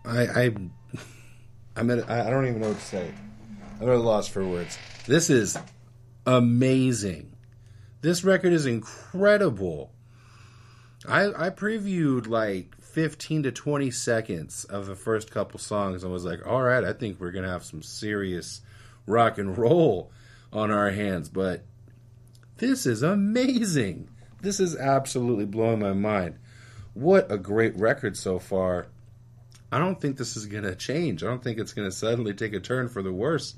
I don't even know what to say. I'm at a loss for words. This is amazing. This record is incredible. I previewed like 15 to 20 seconds of the first couple songs and was like, all right, I think we're going to have some serious rock and roll on our hands. But this is amazing. This is absolutely blowing my mind. What a great record so far. I don't think this is going to change. I don't think it's going to suddenly take a turn for the worse.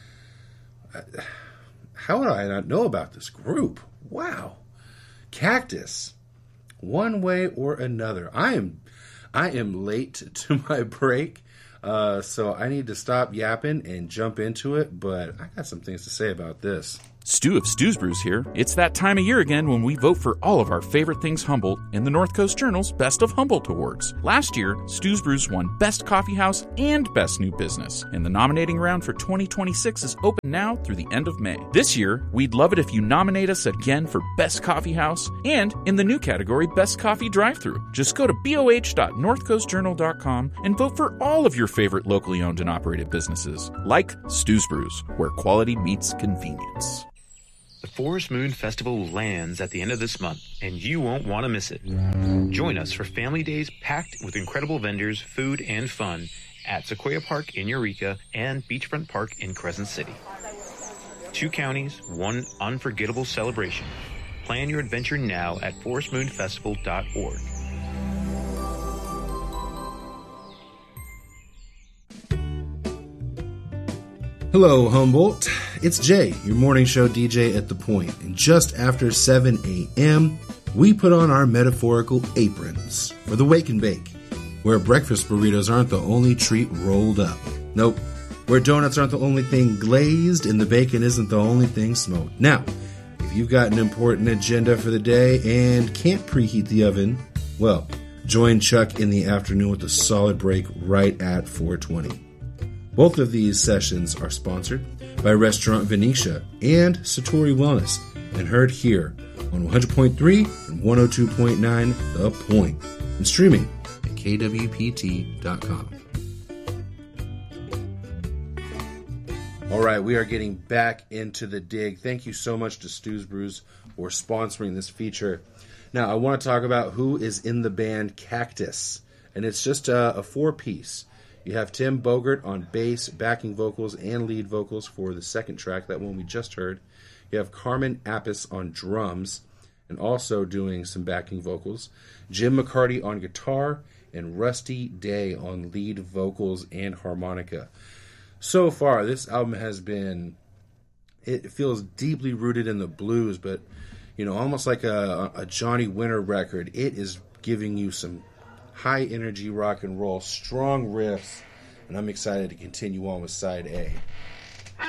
How would I not know about this group? Wow. Cactus. One way or another. I am late to my break, so I need to stop yapping and jump into it, but I got some things to say about this. Stu of Stu's Brews here. It's that time of year again when we vote for all of our favorite things Humboldt in the North Coast Journal's Best of Humboldt Awards. Last year, Stu's Brews won Best Coffee House and Best New Business, and the nominating round for 2026 is open now through the end of May. This year, we'd love it if you nominate us again for Best Coffee House and in the new category Best Coffee Drive-Thru. Just go to boh.northcoastjournal.com and vote for all of your favorite locally owned and operated businesses, like Stu's Brews, where quality meets convenience. The Forest Moon Festival lands at the end of this month, and you won't want to miss it. Join us for family days packed with incredible vendors, food, and fun at Sequoia Park in Eureka and Beachfront Park in Crescent City. 2 counties, one unforgettable celebration. Plan your adventure now at forestmoonfestival.org. Hello, Humboldt. It's Jay, your morning show DJ at The Point. And just after 7 a.m., we put on our metaphorical aprons for the Wake and Bake, where breakfast burritos aren't the only treat rolled up. Nope. Where donuts aren't the only thing glazed and the bacon isn't the only thing smoked. Now, if you've got an important agenda for the day and can't preheat the oven, well, join Chuck in the afternoon with a solid break right at 4:20. Both of these sessions are sponsored by Restaurant Venetia and Satori Wellness and heard here on 100.3 and 102.9 The Point and streaming at kwpt.com. All right, we are getting back into the dig. Thank you so much to Stu's Brews for sponsoring this feature. Now, I want to talk about who is in the band Cactus, and it's just a 4-piece. You have Tim Bogert on bass, backing vocals, and lead vocals for the second track, that one we just heard. You have Carmen Apis on drums, and also doing some backing vocals. Jim McCarty on guitar, and Rusty Day on lead vocals and harmonica. So far, this album has been, it feels deeply rooted in the blues, but, you know, almost like a Johnny Winter record. It is giving you some high energy rock and roll, strong riffs, and I'm excited to continue on with side A.